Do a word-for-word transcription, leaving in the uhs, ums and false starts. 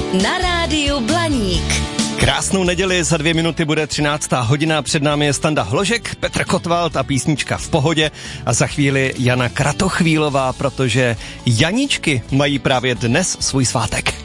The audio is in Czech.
Na rádiu Blaník. Krásnou neděli, za dvě minuty bude třináctá hodina, před námi je Standa Hložek, Petr Kotwald a písnička V pohodě a za chvíli Jana Kratochvílová, protože Janičky mají právě dnes svůj svátek.